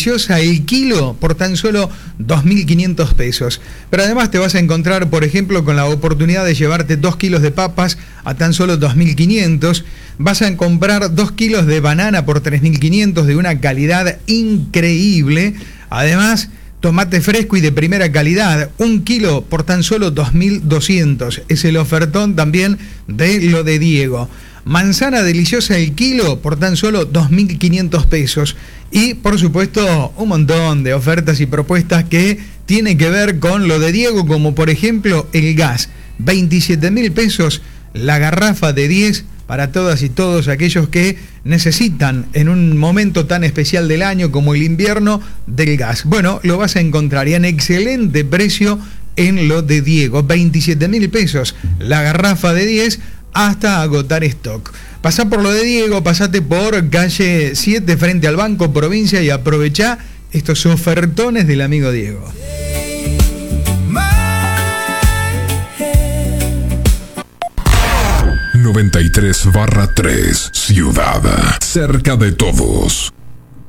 deliciosa el kilo por tan solo 2.500 pesos. Pero además te vas a encontrar, por ejemplo, con la oportunidad de llevarte 2 kilos de papas a tan solo 2.500. Vas a comprar 2 kilos de banana por 3.500 de una calidad increíble. Además, tomate fresco y de primera calidad, 1 kilo por tan solo 2.200. Es el ofertón también de lo de Diego. Manzana deliciosa el kilo por tan solo 2.500 pesos. Y por supuesto un montón de ofertas y propuestas que tienen que ver con lo de Diego, como por ejemplo el gas, 27.000 pesos la garrafa de 10 para todas y todos aquellos que necesitan en un momento tan especial del año como el invierno del gas. Bueno, lo vas a encontrar y en excelente precio en lo de Diego, 27.000 pesos la garrafa de 10 hasta agotar stock. Pasá por lo de Diego, pasate por calle 7 frente al Banco Provincia y aprovechá estos ofertones del amigo Diego. 93/3 Ciudad, cerca de todos.